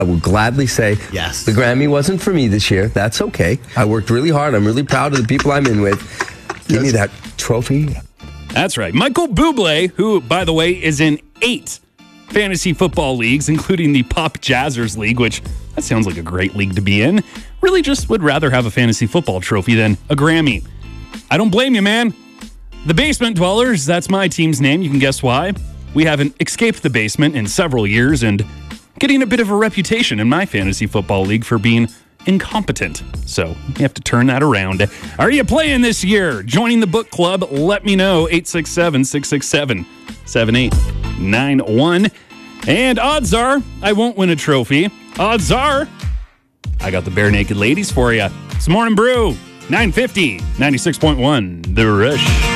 I will gladly say Yes. the Grammy wasn't for me this year. That's okay. I worked really hard. I'm really proud of the people I'm in with. Give me that trophy. That's right. Michael Bublé, who, by the way, is in 8 fantasy football leagues, including the Pop Jazzers League, which that sounds like a great league to be in, really just would rather have a fantasy football trophy than a Grammy. I don't blame you, man. The Basement Dwellers, that's my team's name. You can guess why. We haven't escaped the basement in several years and getting a bit of a reputation in my fantasy football league for being incompetent. So you have to turn that around. Are you playing this year? Joining the book club? Let me know. 867-667-7891. And odds are I won't win a trophy. Odds are I got the Bare Naked Ladies for you. It's Morning Brew, 950, 96.1, The Rush.